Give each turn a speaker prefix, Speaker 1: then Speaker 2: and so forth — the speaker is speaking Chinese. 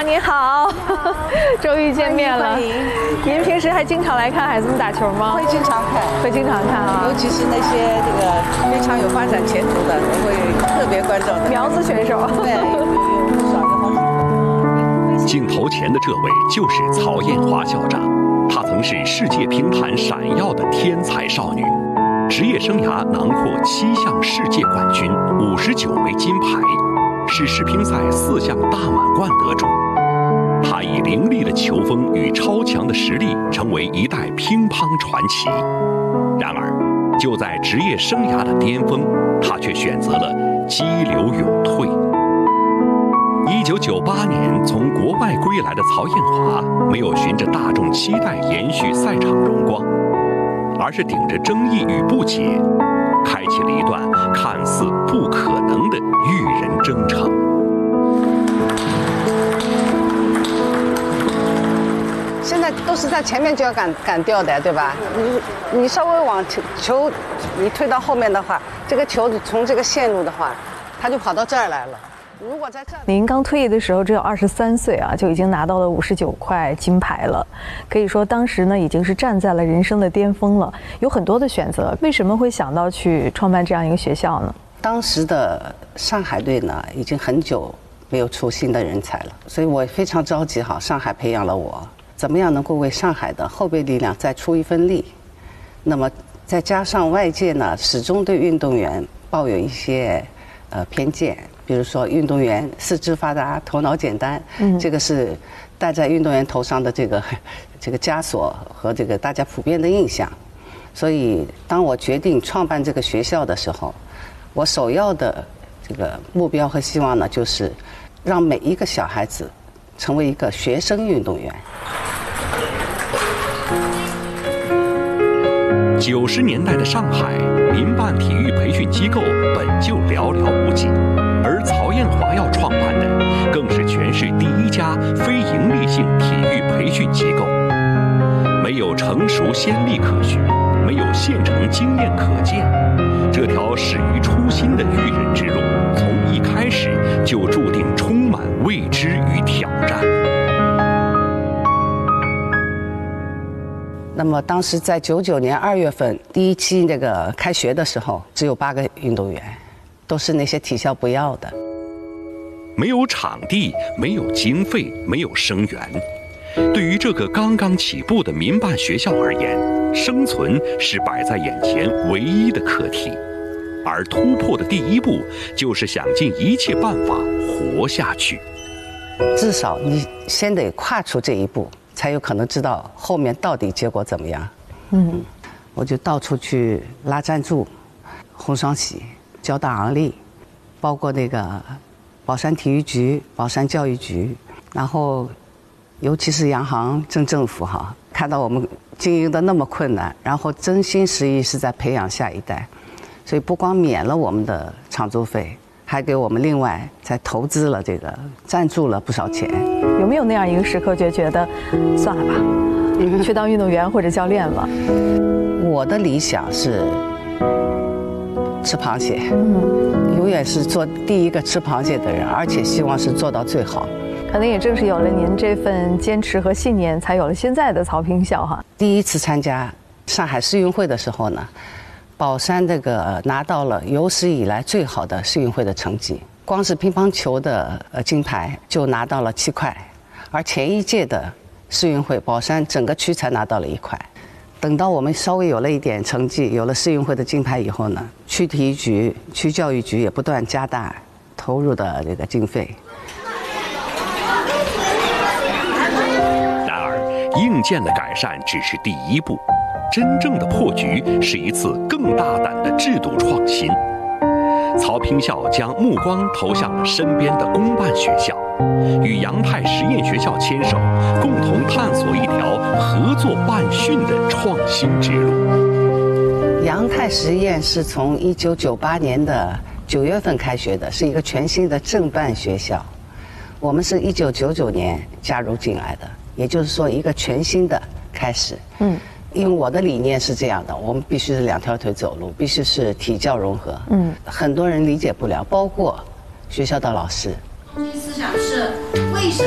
Speaker 1: 您好，终于见面了。
Speaker 2: 欢迎。
Speaker 1: 您平时还经常来看孩子们打球吗？
Speaker 2: 会经常看，
Speaker 1: 会经常看啊。
Speaker 2: 尤其是那些这个非常有发展前途的，我会特别关照的。
Speaker 1: 苗子选手。
Speaker 2: 对，有不少的好手。
Speaker 3: 镜头前的这位就是曹艳华校长，她曾是世界乒坛闪耀的天才少女，职业生涯囊括7项世界冠军、59枚金牌，是世乒赛4项大满贯得主。她以凌厉的球风与超强的实力，成为一代乒乓传奇。然而，就在职业生涯的巅峰，她却选择了激流勇退。1998年从国外归来的曹艳华，没有循着大众期待延续赛场荣光，而是顶着争议与不解，开启了一段看似不可能的育人征程。
Speaker 2: 现在都是在前面就要赶掉的，对吧？你稍微往球你推到后面的话，这个球从这个线路的话，它就跑到这儿来了。如果在这儿，
Speaker 1: 您刚退役的时候只有23岁啊，就已经拿到了59块金牌了，可以说当时呢已经是站在了人生的巅峰了，有很多的选择。为什么会想到去创办这样一个学校呢？
Speaker 2: 当时的上海队呢，已经很久没有出新的人才了，所以我非常着急。好，上海培养了我，怎么样能够为上海的后备力量再出一份力？那么再加上外界呢，始终对运动员抱有一些偏见。比如说，运动员四肢发达、头脑简单，这个是戴在运动员头上的这个枷锁和这个大家普遍的印象。所以，当我决定创办这个学校的时候，我首要的这个目标和希望呢，就是让每一个小孩子成为一个学生运动员。
Speaker 3: 90年代的上海，民办体育培训机构本就寥寥无几，而曹艳华要创办的，更是全市第一家非营利性体育培训机构。没有成熟先例可循，没有现成经验可见，这条始于初心的育人之路，从一开始就注定充满未知与挑战。
Speaker 2: 那么当时在99年2月份第一期那个开学的时候，只有8个运动员，都是那些体校不要的。
Speaker 3: 没有场地，没有经费，没有生源。对于这个刚刚起步的民办学校而言，生存是摆在眼前唯一的课题，而突破的第一步，就是想尽一切办法活下去。
Speaker 2: 至少你先得跨出这一步，才有可能知道后面到底结果怎么样。我就到处去拉赞助，红双喜、交大昂立，包括那个宝山体育局、宝山教育局，然后尤其是洋行、镇政府哈，看到我们经营的那么困难，然后真心实意是在培养下一代，所以不光免了我们的场租费，还给我们另外再投资了这个赞助了不少钱。
Speaker 1: 有没有那样一个时刻，就觉得算了吧，去当运动员或者教练吧？
Speaker 2: 我的理想是吃螃蟹，永远是做第一个吃螃蟹的人，而且希望是做到最好。
Speaker 1: 可能也正是有了您这份坚持和信念，才有了现在的曹乒校哈。
Speaker 2: 第一次参加上海世运会的时候呢，宝山这个拿到了有史以来最好的世运会的成绩，光是乒乓球的金牌就拿到了7块，而前一届的世运会宝山整个区才拿到了1块。等到我们稍微有了一点成绩，有了世运会的金牌以后呢，区体育局、区教育局也不断加大投入的这个经费。
Speaker 3: 然而，硬件的改善只是第一步，真正的破局是一次更大胆的制度创新。曹乒校将目光投向了身边的公办学校，与杨泰实验学校牵手，共同探索一条合作办训的创新之路。
Speaker 2: 杨泰实验是从1998年的9月份开学的，是一个全新的正办学校。我们是1999年加入进来的，也就是说一个全新的开始。因为我的理念是这样的，我们必须是2条腿走路，必须是体教融合。很多人理解不了，包括学校的老师。
Speaker 4: 思想是为什